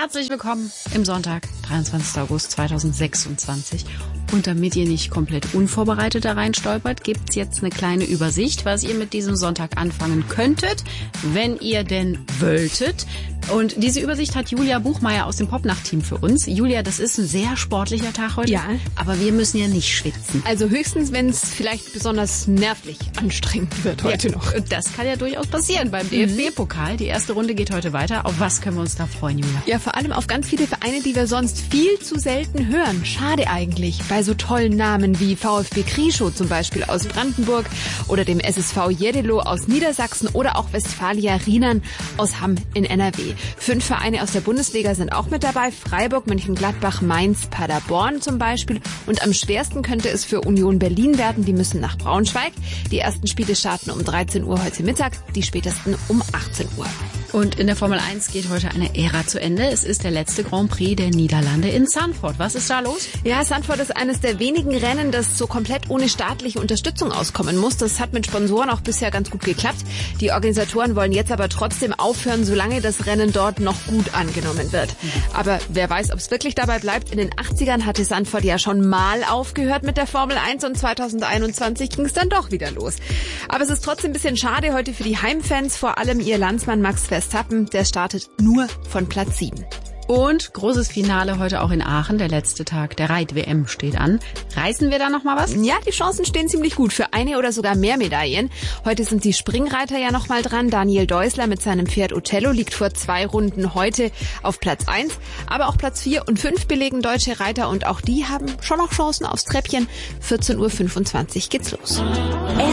Herzlich willkommen im Sonntag, 23. August 2026. Und damit ihr nicht komplett unvorbereitet da reinstolpert, gibt's jetzt eine kleine Übersicht, was ihr mit diesem Sonntag anfangen könntet, wenn ihr denn wolltet. Und diese Übersicht hat Julia Buchmeier aus dem Popnacht-Team für uns. Julia, das ist ein sehr sportlicher Tag heute. Ja. Aber wir müssen ja nicht schwitzen. Also höchstens, wenn es vielleicht besonders nervlich anstrengend wird heute noch. Und das kann ja durchaus passieren beim DFB-Pokal. Die erste Runde geht heute weiter. Auf was können wir uns da freuen, Julia? Ja, vor allem auf ganz viele Vereine, die wir sonst viel zu selten hören. Schade eigentlich. Bei so tollen Namen wie VfB Krischow zum Beispiel aus Brandenburg oder dem SSV Jeddelo aus Niedersachsen oder auch Westfalia Rienan aus Hamm in NRW. 5 Vereine aus der Bundesliga sind auch mit dabei. Freiburg, Mönchengladbach, Mainz, Paderborn zum Beispiel. Und am schwersten könnte es für Union Berlin werden. Die müssen nach Braunschweig. Die ersten Spiele starten um 13 Uhr heute Mittag, die spätesten um 18 Uhr. Und in der Formel 1 geht heute eine Ära zu Ende. Es ist der letzte Grand Prix der Niederlande in Zandvoort. Was ist da los? Ja, Zandvoort ist eines der wenigen Rennen, das so komplett ohne staatliche Unterstützung auskommen muss. Das hat mit Sponsoren auch bisher ganz gut geklappt. Die Organisatoren wollen jetzt aber trotzdem aufhören, solange das Rennen dort noch gut angenommen wird. Aber wer weiß, ob es wirklich dabei bleibt. In den 80ern hatte Zandvoort ja schon mal aufgehört mit der Formel 1 und 2021 ging es dann doch wieder los. Aber es ist trotzdem ein bisschen schade heute für die Heimfans, vor allem ihr Landsmann Max Verstappen, der startet nur von Platz 7. Und großes Finale heute auch in Aachen. Der letzte Tag der Reit-WM steht an. Reißen wir da noch mal was? Ja, die Chancen stehen ziemlich gut für eine oder sogar mehr Medaillen. Heute sind die Springreiter ja noch mal dran. Daniel Deusler mit seinem Pferd Otello liegt vor 2 Runden heute auf Platz 1. Aber auch Platz 4 und 5 belegen deutsche Reiter und auch die haben schon noch Chancen aufs Treppchen. 14:25 Uhr geht's los.